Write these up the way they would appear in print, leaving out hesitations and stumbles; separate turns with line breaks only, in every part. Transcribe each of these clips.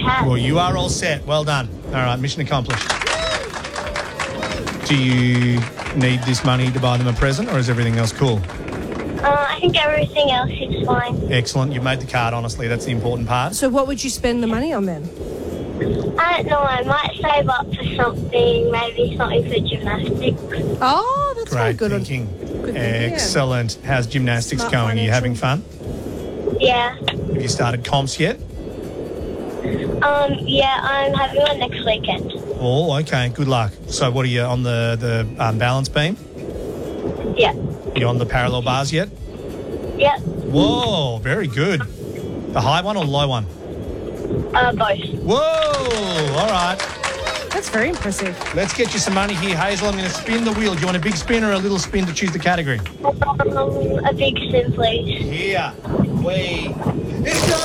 hat.
Well, you are all set. Well done. All right, mission accomplished. Do you need this money to buy them a present, or is everything else cool?
I think everything else is fine.
Excellent. You've made the card, honestly. That's the important part.
So what would you spend the money on then?
I don't know, I might save up for something, maybe something for gymnastics.
Oh, that's very
Great
good.
thinking.
Good thinking,
Excellent. How's gymnastics
Smart
going? Are you having
financial.
fun?
Yeah.
Have you started comps yet?
Yeah, I'm having one next weekend.
Oh, okay. Good luck. So what are you on the balance beam?
Yeah.
You on the parallel bars yet?
Yeah.
Whoa, very good. The high one or the low one?
Both.
Whoa, all right.
That's very impressive.
Let's get you some money here, Hazel. I'm going to spin the wheel. Do you want a big spin or a little spin to choose the category?
A big sim, please.
Here we go.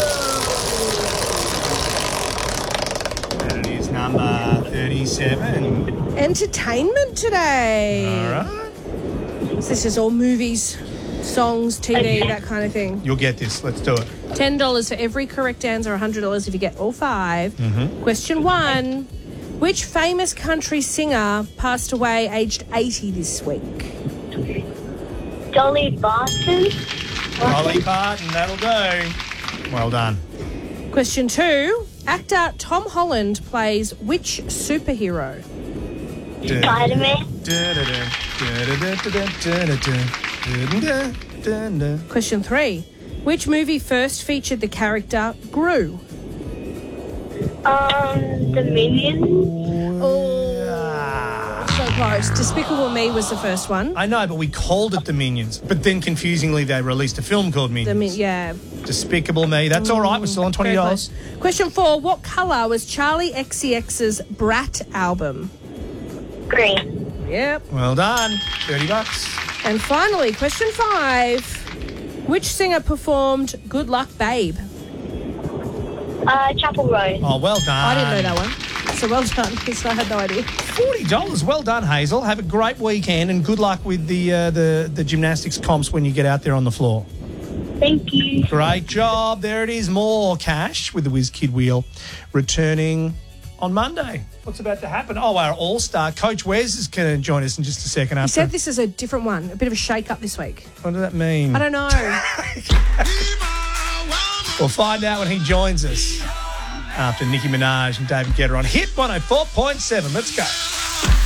And it is number 37.
Entertainment today.
All right.
So this is all movies, songs, TV,
Okay.
that kind of thing.
You'll get this. Let's do it.
$10 for every correct answer, $100 if you get all five.
Mm-hmm.
Question 1. Which famous country singer passed away aged 80 this week?
Dolly Parton.
Dolly Parton, that'll do. Well done.
Question 2. Actor Tom Holland plays which superhero?
Spider-Man.
Question 3. Which movie first featured the character Gru?
The Minions.
So close. Despicable Me was the first one.
I know, but we called it The Minions. But then, confusingly, they released a film called Minions.
Yeah.
Despicable Me. That's all right. We're still on
Very
$20.
close. Question 4. What colour was Charlie XCX's Brat album?
Green.
Yep.
Well done. $30.
And finally, question 5. Which singer performed Good Luck Babe?
Chapel Road.
Oh, well done.
I didn't know that one. So well done, because I had no idea.
$40. Well done, Hazel. Have a great weekend and good luck with the gymnastics comps when you get out there on the floor.
Thank you.
Great job. There it is. More cash with the Whiz Kid Wheel returning on Monday. What's about to happen? Oh, our all-star Coach Wes is going to join us in just a second.
He said this is a different one, a bit of a shake-up this week.
What does that mean?
I don't know.
We'll find out when he joins us after Nicki Minaj and David Guetta on Hit 104.7. Let's go.